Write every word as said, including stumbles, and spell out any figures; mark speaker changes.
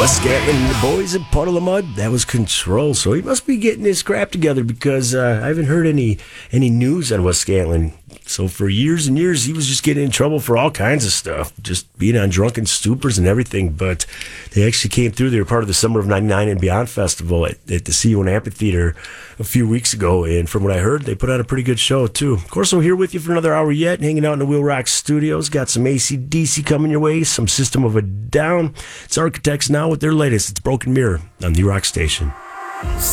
Speaker 1: Wes Scantlin and the boys at Puddle of Mud. That was Control. So he must be getting his crap together because uh, I haven't heard any any news on Wes Scantlin. So for years and years, he was just getting in trouble for all kinds of stuff, just being on drunken stupors and everything. But they actually came through. They were part of the Summer of ninety-nine and Beyond Festival at, at the C U N Amphitheater a few weeks ago. And from what I heard, they put on a pretty good show, too. Of course, we're here with you for another hour yet, hanging out in the Wheel Rock Studios. Got some A C D C coming your way, some System of a Down. It's Architects now with their latest. It's Broken Mirror on the Rock Station.